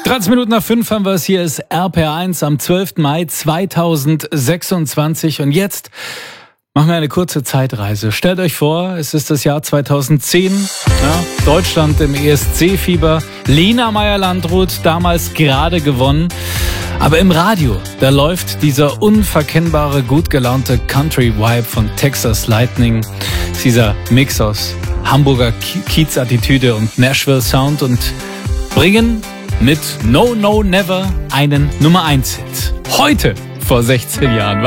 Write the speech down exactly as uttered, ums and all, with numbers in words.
dreißig Minuten nach fünf haben wir es. Hier ist R P R eins am zwölften Mai zweitausendsechsundzwanzig. Und jetzt machen wir eine kurze Zeitreise. Stellt euch vor, es ist das Jahr zweitausendzehn. Ja, Deutschland im E S C-Fieber. Lena Meyer-Landrut, damals gerade gewonnen. Aber im Radio, da läuft dieser unverkennbare, gut gelaunte Country-Vibe von Texas Lightning. Dieser Mix aus Hamburger Kiez-Attitüde und Nashville-Sound und bringen mit No No Never einen Nummer eins Hit. Heute vor sechzehn Jahren.